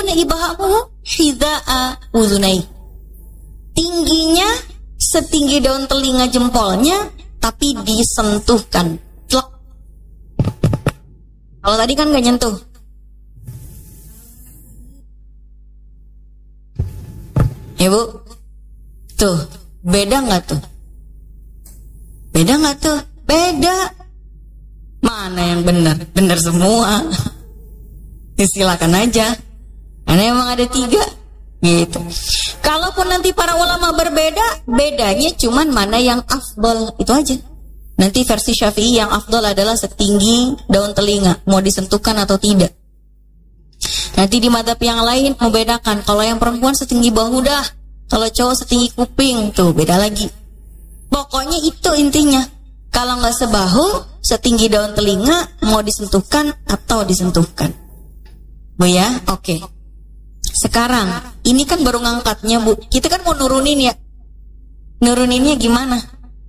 yakuna ibahamu hida'a udhunai. Tingginya setinggi daun telinga jempolnya, tapi disentuhkan. Tlok. Kalau tadi kan gak nyentuh. Ya Bu, tuh beda nggak tuh? Beda nggak tuh? Beda. Mana yang benar? Benar semua. Silakan aja. Karena emang ada 3 gitu. Kalaupun nanti para ulama berbeda, bedanya cuman mana yang afdol, itu aja. Nanti versi Syafi'i yang afdol adalah setinggi daun telinga, mau disentuhkan atau tidak. Nanti di mazhab yang lain membedakan, kalau yang perempuan setinggi bahu dah, kalau cowok setinggi kuping, tuh beda lagi. Pokoknya itu intinya. Kalau nggak sebahu, setinggi daun telinga, mau disentuhkan atau disentuhkan. Bu ya, oke. Sekarang, ini kan baru ngangkatnya Bu. Kita kan mau nurunin ya. Nuruninnya gimana?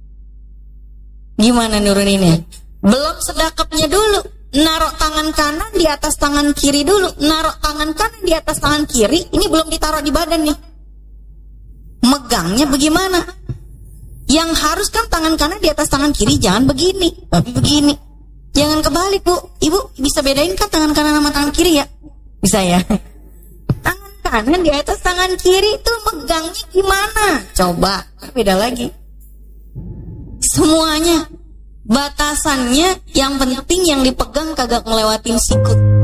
Gimana nuruninnya? Belum sedekapnya dulu. Naruh tangan kanan di atas tangan kiri dulu. Naruh tangan kanan di atas tangan kiri. Ini belum ditaruh di badan nih. Megangnya bagaimana? Yang harus kan tangan kanan di atas tangan kiri. Jangan begini, tapi begini. Jangan kebalik Bu. Ibu bisa bedain kan tangan kanan sama tangan kiri ya? Bisa ya? Tangan kanan di atas tangan kiri itu megangnya gimana? Coba, beda lagi. Semuanya, batasannya yang penting yang dipegang kagak ngelewatin sikut.